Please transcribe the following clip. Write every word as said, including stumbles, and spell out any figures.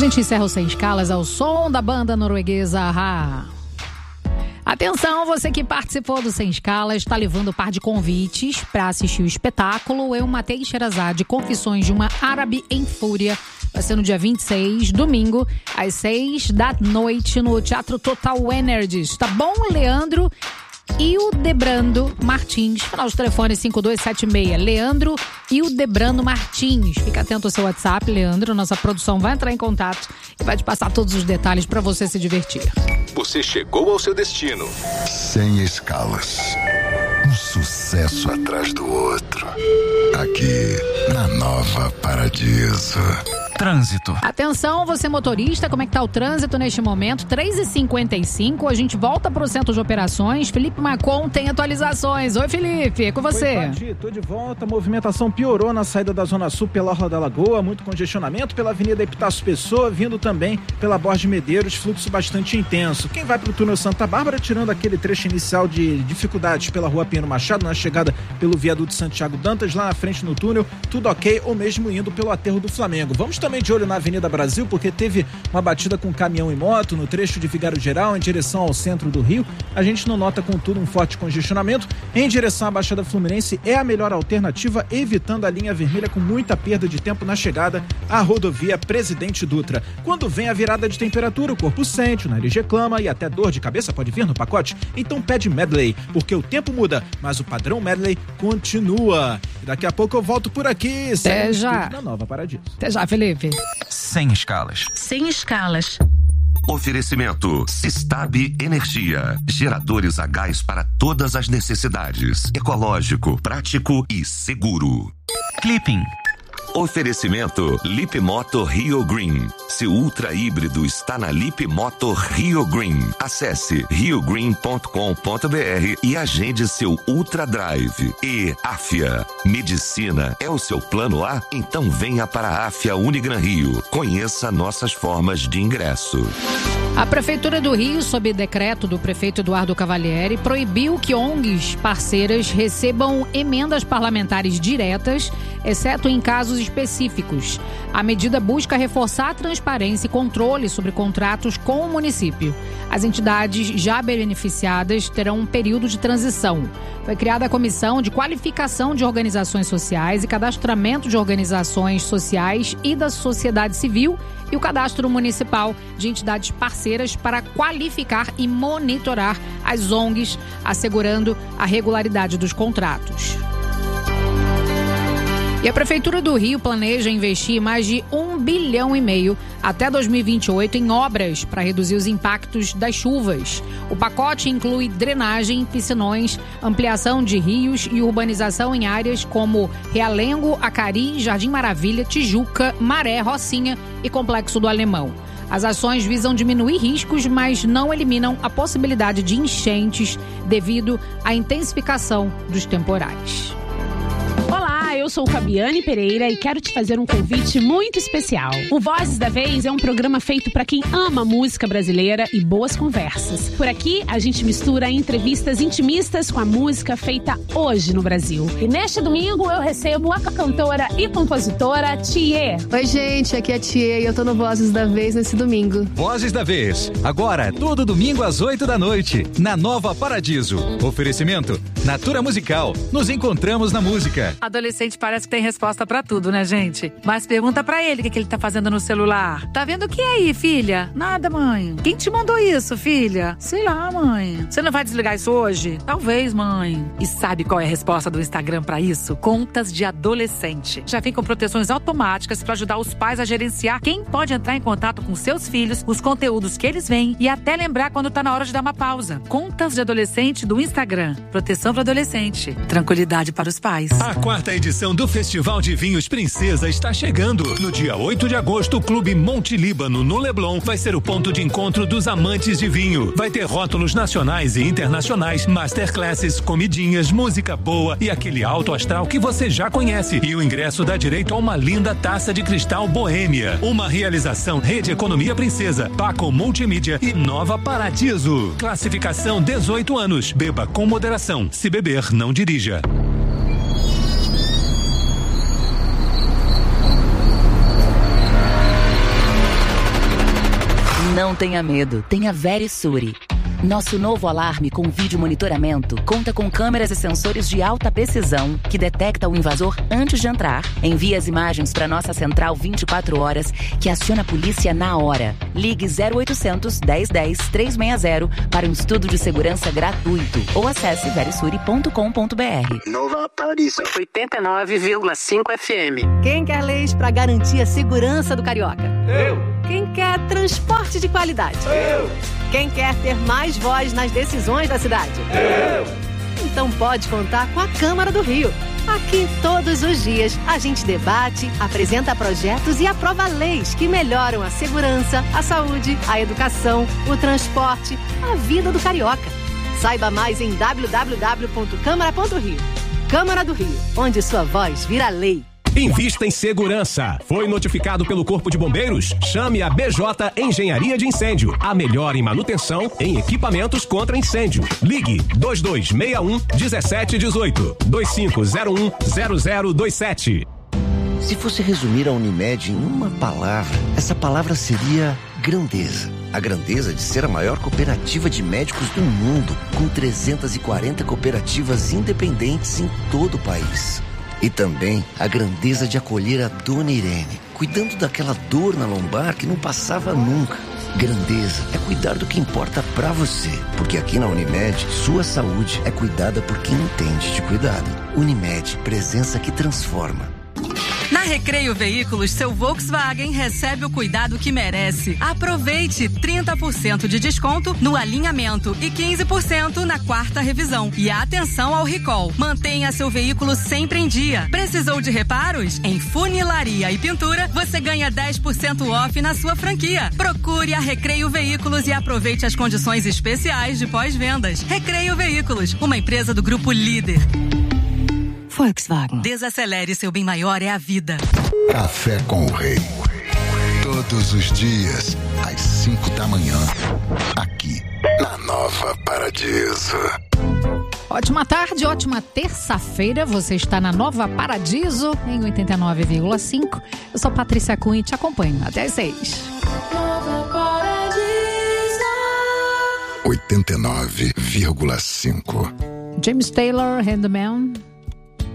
gente encerra o Sem Escalas ao som da banda norueguesa A-ha. Atenção, você que participou do Sem Escalas está levando um par de convites para assistir o espetáculo Eu Matei Sherazade, Confissões de uma Árabe em Fúria. Vai ser no dia vinte e seis, domingo, às seis da noite, no Teatro Total Energies. Tá bom, Leandro? E o Debrando Martins, final de telefone cinco dois sete seis. Leandro e o Debrando Martins. Fica atento ao seu WhatsApp, Leandro. Nossa produção vai entrar em contato e vai te passar todos os detalhes para você se divertir. Você chegou ao seu destino. Sem escalas. Um sucesso atrás do outro. Aqui, na Nova Paradiso. Trânsito. Atenção, você motorista, como é que tá o trânsito neste momento? três e cinquenta e cinco, a gente volta pro centro de operações. Felipe Macon tem atualizações. Oi, Felipe, é com você. Oi, Pati, tô de volta. A movimentação piorou na saída da Zona Sul pela Rua da Lagoa, muito congestionamento pela Avenida Epitácio Pessoa, vindo também pela Borges Medeiros, fluxo bastante intenso. Quem vai pro túnel Santa Bárbara, tirando aquele trecho inicial de dificuldades pela Rua Pinheiro Machado, na chegada pelo viaduto Santiago Dantas, lá na frente no túnel, tudo ok, ou mesmo indo pelo aterro do Flamengo. Vamos também de olho na Avenida Brasil, porque teve uma batida com caminhão e moto no trecho de Vigário Geral em direção ao centro do Rio. A gente não nota, contudo, um forte congestionamento. Em direção à Baixada Fluminense é a melhor alternativa, evitando a linha vermelha com muita perda de tempo na chegada à rodovia Presidente Dutra. Quando vem a virada de temperatura, o corpo sente, o nariz reclama e até dor de cabeça pode vir no pacote. Então pede Medley, porque o tempo muda, mas o padrão Medley continua. E daqui a pouco eu volto por aqui. Até já. Na Nova Paradiso. Até já, Felipe. Sem escalas. Sem escalas. Oferecimento Sistab Energia. Geradores a gás para todas as necessidades. Ecológico, prático e seguro. Clipping. Oferecimento Lip Moto Rio Green. Seu ultra híbrido está na Lip Moto Rio Green. Acesse rio green ponto com ponto b r e agende seu Ultra Drive. E Afia. Medicina é o seu plano A? Então venha para a Afia Unigran Rio. Conheça nossas formas de ingresso. A Prefeitura do Rio, sob decreto do prefeito Eduardo Cavalieri, proibiu que O N Gs parceiras recebam emendas parlamentares diretas, exceto em casos específicos. A medida busca reforçar a transparência e controle sobre contratos com o município. As entidades já beneficiadas terão um período de transição. Foi criada a Comissão de Qualificação de Organizações Sociais e Cadastramento de Organizações Sociais e da Sociedade Civil e o Cadastro Municipal de Entidades Parceiras para qualificar e monitorar as O N Gs, assegurando a regularidade dos contratos. E a Prefeitura do Rio planeja investir mais de um bilhão e meio até dois mil e vinte e oito em obras para reduzir os impactos das chuvas. O pacote inclui drenagem, piscinões, ampliação de rios e urbanização em áreas como Realengo, Acari, Jardim Maravilha, Tijuca, Maré, Rocinha e Complexo do Alemão. As ações visam diminuir riscos, mas não eliminam a possibilidade de enchentes devido à intensificação dos temporais. Eu sou Fabiane Pereira e quero te fazer um convite muito especial. O Vozes da Vez é um programa feito para quem ama música brasileira e boas conversas. Por aqui, a gente mistura entrevistas intimistas com a música feita hoje no Brasil. E neste domingo eu recebo a cantora e compositora Thier. Oi, gente, aqui é a Thier e eu tô no Vozes da Vez nesse domingo. Vozes da Vez, agora, todo domingo às oito da noite, na Nova Paradiso. Oferecimento Natura Musical. Nos encontramos na música. Adolescente parece que tem resposta pra tudo, né, gente? Mas pergunta pra ele o que, que ele tá fazendo no celular. Tá vendo o que aí, filha? Nada, mãe. Quem te mandou isso, filha? Sei lá, mãe. Você não vai desligar isso hoje? Talvez, mãe. E sabe qual é a resposta do Instagram pra isso? Contas de adolescente. Já vem com proteções automáticas pra ajudar os pais a gerenciar quem pode entrar em contato com seus filhos, os conteúdos que eles veem e até lembrar quando tá na hora de dar uma pausa. Contas de adolescente do Instagram. Proteção para adolescente. Tranquilidade para os pais. A quarta edição do Festival de Vinhos Princesa está chegando. No dia oito de agosto, o Clube Monte Líbano, no Leblon, vai ser o ponto de encontro dos amantes de vinho. Vai ter rótulos nacionais e internacionais, masterclasses, comidinhas, música boa e aquele alto astral que você já conhece. E o ingresso dá direito a uma linda taça de cristal Boêmia. Uma realização Rede Economia Princesa, Paco Multimídia e Nova Paradiso. Classificação dezoito anos. Beba com moderação. Se beber, não dirija. Não tenha medo, tenha Verisuri. Nosso novo alarme com vídeo monitoramento conta com câmeras e sensores de alta precisão que detecta o invasor antes de entrar, envia as imagens para nossa central vinte e quatro horas, que aciona a polícia na hora. Ligue zero oitocentos, dez dez, trezentos e sessenta para um estudo de segurança gratuito ou acesse verisuri ponto com ponto br. Nova Paradiso oitenta e nove vírgula cinco F M. Quem quer leis para garantir a segurança do carioca? Eu. Quem quer transporte de qualidade? Eu. Quem quer ter mais voz nas decisões da cidade? Eu. Então pode contar com a Câmara do Rio. Aqui, todos os dias, a gente debate, apresenta projetos e aprova leis que melhoram a segurança, a saúde, a educação, o transporte, a vida do carioca. Saiba mais em w w w ponto câmara ponto rio. Câmara do Rio, onde sua voz vira lei. Invista em segurança. Foi notificado pelo Corpo de Bombeiros? Chame a B J Engenharia de Incêndio. A melhor em manutenção em equipamentos contra incêndio. Ligue dois dois seis um, um sete um oito, dois cinco zero um, zero zero dois sete. Se fosse resumir a Unimed em uma palavra, essa palavra seria grandeza. A grandeza de ser a maior cooperativa de médicos do mundo, com trezentas e quarenta cooperativas independentes em todo o país. E também a grandeza de acolher a Dona Irene, cuidando daquela dor na lombar que não passava nunca. Grandeza é cuidar do que importa pra você, porque aqui na Unimed, sua saúde é cuidada por quem entende de cuidado. Unimed, presença que transforma. Na Recreio Veículos, seu Volkswagen recebe o cuidado que merece. Aproveite trinta por cento de desconto no alinhamento e quinze por cento na quarta revisão. E atenção ao recall. Mantenha seu veículo sempre em dia. Precisou de reparos? Em funilaria e pintura, você ganha dez por cento off na sua franquia. Procure a Recreio Veículos e aproveite as condições especiais de pós-vendas. Recreio Veículos, uma empresa do Grupo Líder. Volkswagen. Desacelere, seu bem maior é a vida. Café com o Rei. Todos os dias, às cinco da manhã. Aqui, na Nova Paradiso. Ótima tarde, ótima terça-feira. Você está na Nova Paradiso, em oitenta e nove vírgula cinco. Eu sou Patrícia Cunha e te acompanho até às seis. Nova Paradiso. oitenta e nove vírgula cinco. James Taylor, Handman.